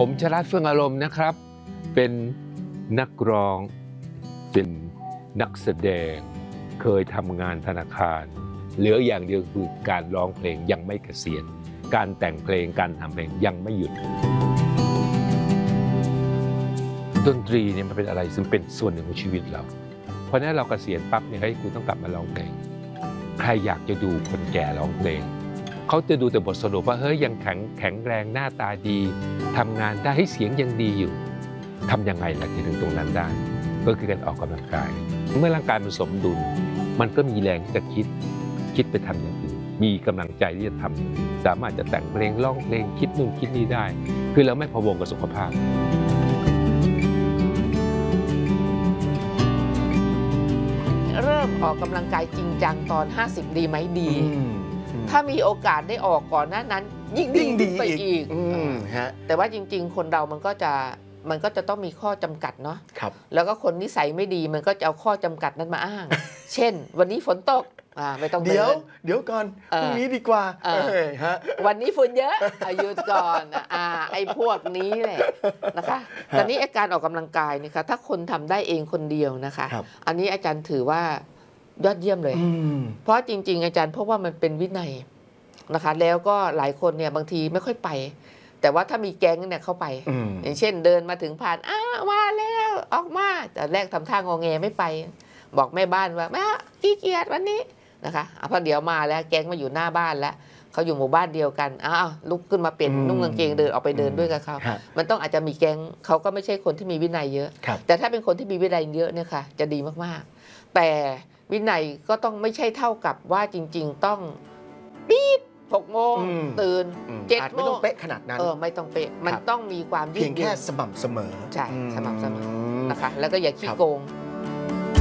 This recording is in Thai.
ผมชลัดเฟื่องอารมณ์นะครับเป็นนักร้องเป็นนักแสดงเคยทำงานธนาคารเหลืออย่างเดียวคือการร้องเพลงยังไม่เกษียณการแต่งเพลงการทำเพลงยังไม่หยุดดนตรีเนี่ยมันเป็นอะไรซึ่งเป็นส่วนหนึ่งของชีวิตเราเพราะนั้นเราเกษียณปั๊บเนี่ยเฮ้ยคุณต้องกลับมาร้องเพลงใครอยากจะดูคนแก่ร้องเพลงเขาจะดูแต่บทสรุปว่าเฮ้ยยังแข็งแรงหน้าตาดีทำงานได้ให้เสียงยังดีอยู่ทำยังไงล่ะถึงตรงนั้นได้ก็คือการออกกำลังกายเมื่อร่างกายมันสมดุลมันก็มีแรงที่จะคิดไปทำอย่างอื่นมีกำลังใจที่จะทำสามารถจะแต่งเพลงร้องเพลงคิดนู่นคิดนี่ได้คือเราไม่พะวงกับสุขภาพเริ่มออกกำลังกายจริงจังตอน50ดีไหมดีถ้ามีโอกาสได้ออกก่อนหน้านั้นยิ่งดีไปอีกแต่ว่าจริงๆคนเรามันก็จะต้องมีข้อจำกัดเนาะแล้วก็คนนิสัยไม่ดีมันก็จะเอาข้อจำกัดนั้นมาอ้าง เช่นวันนี้ฝนตกไม่ต้องเดินเดี๋ยวก่อนพรุ่งนี้ดีกว่าวันนี้ฝุ่นเยอะหยุดก่อนไอ้พวกนี้แหละนะคะตอนนี้อาการออกกำลังกายนะคะถ้าคนทำได้เองคนเดียวนะคะอันนี้อาจารย์ถือว่ายอดเยี่ยมเลยเพราะจริงๆอาจารย์เพราะว่ามันเป็นวินัยนะคะแล้วก็หลายคนเนี่ยบางทีไม่ค่อยไปแต่ว่าถ้ามีแก๊งเนี่ยเข้าไปอย่างเช่นเดินมาถึงผ่านมาแล้วออกมาแต่แรกทำท่างอแงไม่ไปบอกแม่บ้านว่าแม่ขี้เกียจวันนี้นะคะพอเดี๋ยวมาแล้วแก๊งมาอยู่หน้าบ้านแล้วเขาอยู่หมู่บ้านเดียวกันลุกขึ้นมาเปลี่ยนนุ่งกางเกงเดินออกไปเดินด้วยกับเขามันต้องอาจจะมีแก๊งเขาก็ไม่ใช่คนที่มีวินัยเยอะแต่ถ้าเป็นคนที่มีวินัยเยอะเนี่ยค่ะจะดีมากๆแต่วินัยก็ต้องไม่ใช่เท่ากับว่าจริงๆต้องปี๊ด6 โมงตื่น7 โมงไม่ต้องเป๊ะขนาดนั้นไม่ต้องเป๊ะมันต้องมีความเพียงแค่สม่ำเสมอใช่สม่ำเสมอนะคะแล้วก็อย่าขี้โกง